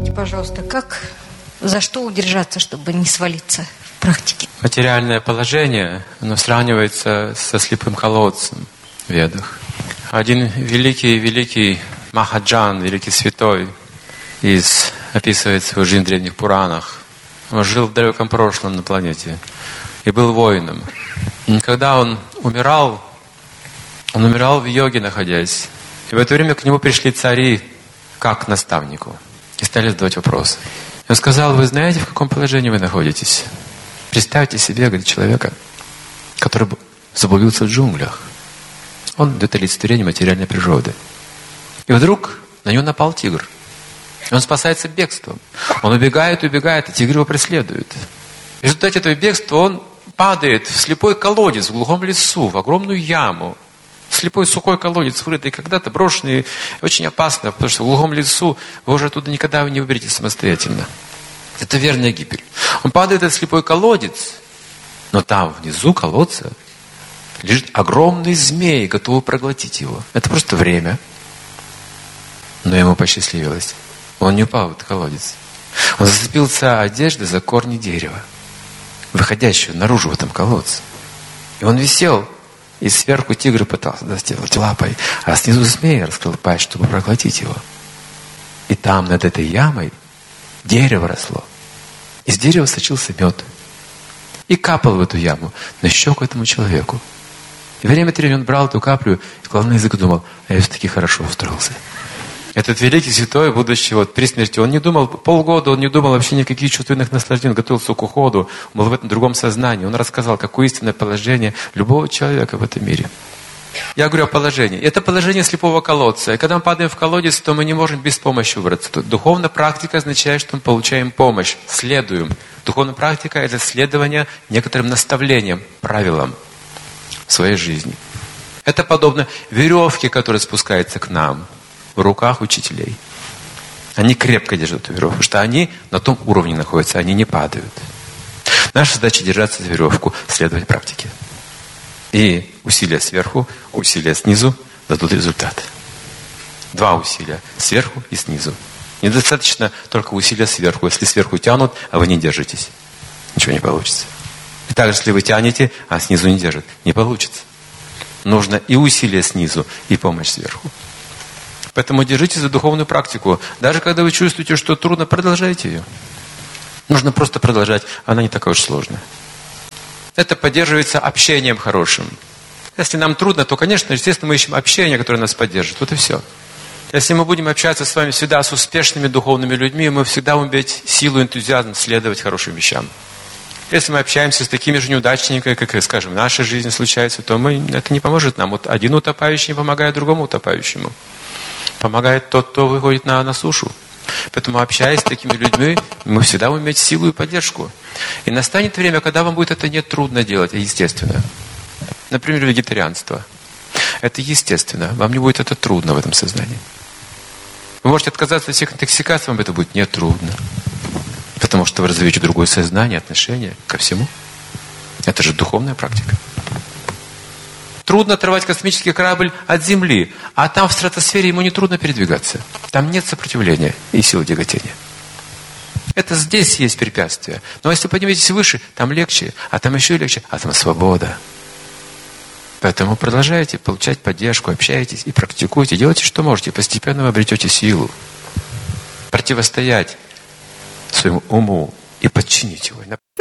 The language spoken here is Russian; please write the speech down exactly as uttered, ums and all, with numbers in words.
Скажите, пожалуйста, как, за что удержаться, чтобы не свалиться в практике? Материальное положение, оно сравнивается со слепым колодцем в Ведах. Один великий-великий Махаджан, великий святой, из, описывает свою жизнь в древних Пуранах. Он жил в далеком прошлом на планете и был воином. И когда он умирал, он умирал в йоге, находясь. И в это время к нему пришли цари как к наставнику и стали задавать вопросы. И он сказал: вы знаете, в каком положении вы находитесь? Представьте себе, говорит, человека, который заблудился в джунглях. Он — это олицетворение материальной природы. И вдруг на него напал тигр. И он спасается бегством. Он убегает, убегает, и тигр его преследует. В результате этого бегства он падает в слепой колодец в глухом лесу, в огромную яму. Слепой сухой колодец, вырытый когда-то, брошенный, очень опасно, потому что в глухом лесу вы уже оттуда никогда не выберете самостоятельно. Это верная гибель. Он падает в этот слепой колодец, но там внизу колодца лежит огромный змей, готовый проглотить его. Это просто время. Но ему посчастливилось. Он не упал в этот колодец. Он зацепился одеждой за корни дерева, выходящего наружу в этом колодце. И он висел, и сверху тигр пытался достигнуть лапой, а снизу змей раскрыл пасть, чтобы проглотить его. И там, над этой ямой, дерево росло. Из дерева сочился мед. И капал в эту яму на щеку этому человеку. И время от времени он брал эту каплю и клал на язык и думал: а я все-таки хорошо устроился. Этот великий святой, будучи вот при смерти, он не думал, полгода он не думал вообще никаких чувственных наслаждений, он готовился к уходу, он был в этом другом сознании. Он рассказал, какое истинное положение любого человека в этом мире. Я говорю о положении. Это положение слепого колодца. И когда мы падаем в колодец, то мы не можем без помощи выбраться. Духовная практика означает, что мы получаем помощь, следуем. Духовная практика — это следование некоторым наставлениям, правилам в своей жизни. Это подобно веревке, которая спускается к нам в руках учителей. Они крепко держат эту веревку, потому что они на том уровне находятся, они не падают. Наша задача — держаться за веревку, следовать практике. И усилия сверху, усилия снизу дадут результат. Два усилия — сверху и снизу. Недостаточно только усилия сверху. Если сверху тянут, а вы не держитесь, ничего не получится. И также, если вы тянете, а снизу не держат, не получится. Нужно и усилия снизу, и помощь сверху. Поэтому держитесь за духовную практику. Даже когда вы чувствуете, что трудно, продолжайте ее. Нужно просто продолжать, она не такая уж сложная. Это поддерживается общением хорошим. Если нам трудно, то, конечно, естественно, мы ищем общение, которое нас поддержит. Вот и все. Если мы будем общаться с вами всегда с успешными духовными людьми, мы всегда будем иметь силу, энтузиазм следовать хорошим вещам. Если мы общаемся с такими же неудачниками, как, скажем, в нашей жизни случается, то мы, это не поможет нам. Вот один утопающий не помогает другому утопающему. Помогает тот, кто выходит на, на сушу. Поэтому, общаясь с такими людьми, мы всегда будем иметь силу и поддержку. И настанет время, когда вам будет это не трудно делать, а естественно. Например, вегетарианство. Это естественно. Вам не будет это трудно в этом сознании. Вы можете отказаться от всех интоксикаций, вам это будет не трудно. Потому что вы развиваете другое сознание, отношение ко всему. Это же духовная практика. Трудно оторвать космический корабль от Земли, а там в стратосфере ему не трудно передвигаться. Там нет сопротивления и силы тяготения. Это здесь есть препятствия. Но если подниметесь выше, там легче, а там еще легче, а там свобода. Поэтому продолжайте получать поддержку, общайтесь и практикуйте, делайте, что можете. Постепенно вы обретете силу противостоять своему уму и подчинить его.